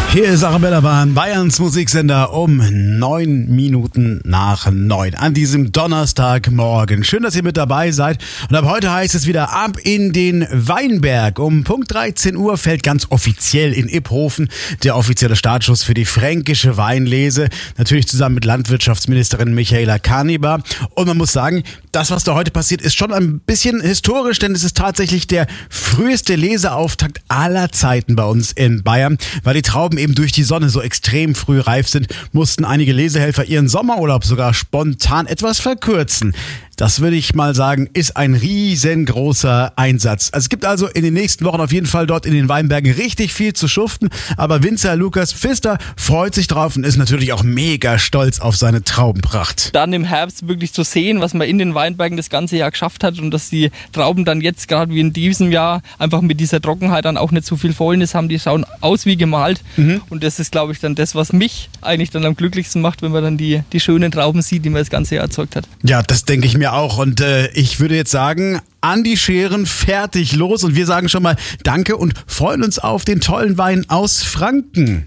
Hier ist Arabella Bahn, Bayerns Musiksender um 9 Minuten nach 9 an diesem Donnerstagmorgen. Schön, dass ihr mit dabei seid. Und ab heute heißt es wieder ab in den Weinberg. Um Punkt 13 Uhr fällt ganz offiziell in Iphofen der offizielle Startschuss für die fränkische Weinlese. Natürlich zusammen mit Landwirtschaftsministerin Michaela Kaniber. Und man muss sagen, das, was da heute passiert, ist schon ein bisschen historisch, denn es ist tatsächlich der früheste Leseauftakt aller Zeiten bei uns in Bayern, weil die Trauben eben durch die Sonne so extrem früh reif sind, mussten einige Lesehelfer ihren Sommerurlaub sogar spontan etwas verkürzen. Das würde ich mal sagen, ist ein riesengroßer Einsatz. Also es gibt also in den nächsten Wochen auf jeden Fall dort in den Weinbergen richtig viel zu schuften. Aber Winzer Lukas Pfister freut sich drauf und ist natürlich auch mega stolz auf seine Traubenpracht. Dann im Herbst wirklich zu sehen, was man in den Weinbergen das ganze Jahr geschafft hat und dass die Trauben dann jetzt gerade wie in diesem Jahr einfach mit dieser Trockenheit dann auch nicht so viel Fäulnis haben. Die schauen aus wie gemalt. Und das ist, glaube ich, dann das, was mich eigentlich dann am glücklichsten macht, wenn man dann die schönen Trauben sieht, die man das ganze Jahr erzeugt hat. Ja, das denke ich mir auch. Und ich würde jetzt sagen, an die Scheren, fertig, los. Und wir sagen schon mal Danke und freuen uns auf den tollen Wein aus Franken.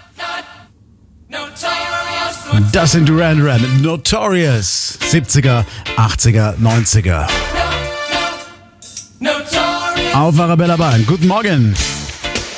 Das sind Duran Duran mit Notorious. 70er, 80er, 90er. Auf Arabella Bahn. Guten Morgen.